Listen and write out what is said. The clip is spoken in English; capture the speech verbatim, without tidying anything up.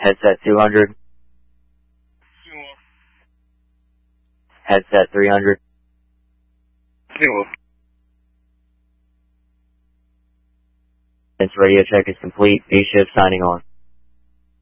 Headset two hundred. Headset three hundred. This radio check is complete. B shift signing on.